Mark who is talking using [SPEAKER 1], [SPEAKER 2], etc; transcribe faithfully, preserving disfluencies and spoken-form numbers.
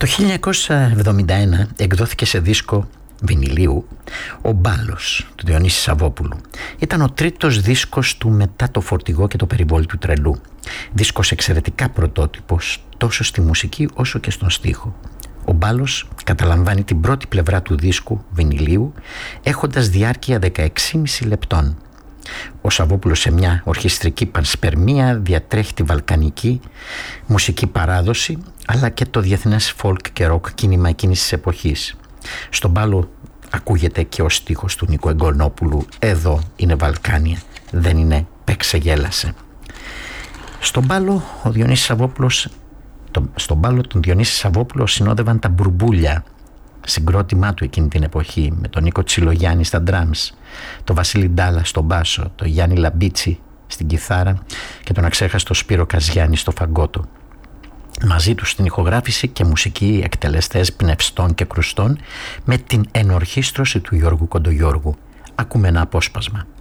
[SPEAKER 1] Το χίλια εννιακόσια εβδομήντα ένα εκδόθηκε σε δίσκο βινιλίου ο Μπάλος του Διονύση Σαββόπουλου. Ήταν ο τρίτος δίσκος του μετά το Φορτηγό και το Περιβόλι του Τρελού. Δίσκος εξαιρετικά πρωτότυπος τόσο στη μουσική όσο και στον στίχο. Ο Μπάλος καταλαμβάνει την πρώτη πλευρά του δίσκου βινιλίου έχοντας διάρκεια δεκαέξι κόμμα πέντε λεπτών. Ο Σαββόπουλος σε μια ορχιστρική πανσπερμία διατρέχει τη βαλκανική μουσική παράδοση αλλά και το διεθνές folk και rock κίνημα εκείνης της εποχής. Στον Μπάλο ακούγεται και ο στίχος του Νίκου Εγκονόπουλου «Εδώ είναι Βαλκάνια, δεν είναι παίξε γέλασε». Στον Μπάλο ο Διονύσης Σαββόπουλος το, στον Μπάλο τον Διονύση Σαββόπουλο συνόδευαν τα Μπουρμπούλια, συγκρότημά του εκείνη την εποχή, με τον Νίκο Τσιλογιάννη στα drums, τον Βασίλη Ντάλα στο μπάσο, τον Γιάννη Λαμπίτσι στην κιθάρα και τον αξέχαστο Σπύρο Καζιάννη στο φαγκότο. Μαζί τους στην ηχογράφηση και μουσική εκτελεστές πνευστών και κρουστών με την ενορχήστρωση του Γιώργου Κοντογιώργου. Ακούμε ένα απόσπασμα.